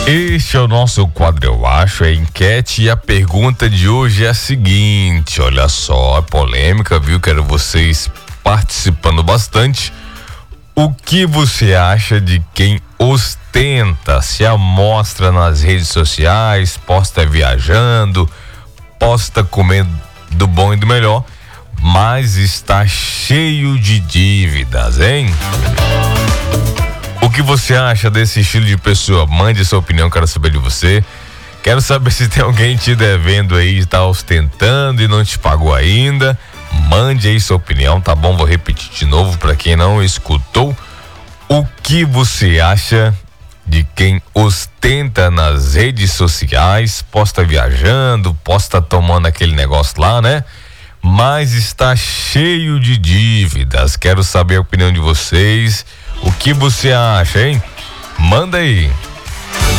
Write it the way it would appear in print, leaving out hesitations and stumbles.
Este é o nosso quadro Eu Acho, é enquete, e a pergunta de hoje é a seguinte, olha só, é polêmica, viu? Quero vocês participando bastante. O que você acha de quem ostenta, se amostra nas redes sociais, posta viajando, posta comendo do bom e do melhor, mas está cheio de dívidas, hein? O que você acha desse estilo de pessoa? Mande sua opinião, quero saber de você. Quero saber se tem alguém te devendo aí, está ostentando e não te pagou ainda. Mande aí sua opinião, tá bom? Vou repetir de novo para quem não escutou. O que você acha de quem ostenta nas redes sociais, posta viajando, posta tomando aquele negócio lá, né? Mas está cheio de dívidas. Quero saber a opinião de vocês. O que você acha, hein? Manda aí.